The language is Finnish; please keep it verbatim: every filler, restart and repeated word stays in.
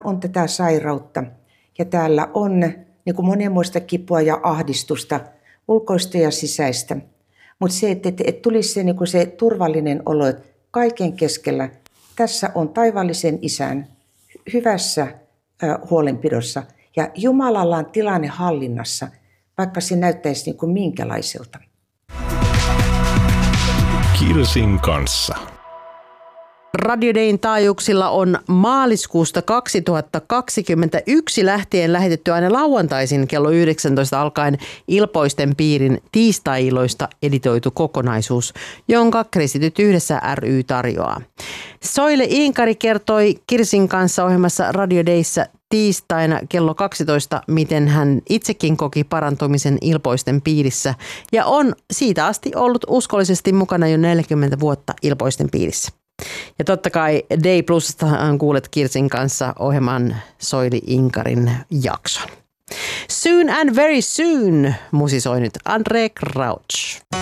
On tätä sairautta ja täällä on niin kuin monenmoista kipua ja ahdistusta, ulkoista ja sisäistä. Mutta se, että, että, että tulisi se, niin kuin se turvallinen olo, että kaiken keskellä tässä on taivaallisen isän hyvässä äh, huolenpidossa ja Jumalalla on tilanne hallinnassa, vaikka se näyttäisi niin kuin minkälaiselta. Kirsin kanssa. Radio Dayn taajuuksilla on maaliskuusta kaksituhattakaksikymmentäyksi lähtien lähetetty aina lauantaisin kello yhdeksäntoista alkaen Ilpoisten piirin tiistai-iloista editoitu kokonaisuus, jonka Kristityt yhdessä ry tarjoaa. Soile Iinkari kertoi Kirsin kanssa ohjelmassa Radio Dayssä tiistaina kello kaksitoista, miten hän itsekin koki parantumisen Ilpoisten piirissä ja on siitä asti ollut uskollisesti mukana jo neljäkymmentä vuotta Ilpoisten piirissä. Ja totta kai Day Plusastahan kuulet Kirsin kanssa ohjelman Soili Inkarin jakson. Soon and very soon musisoi nyt Andre Crouch.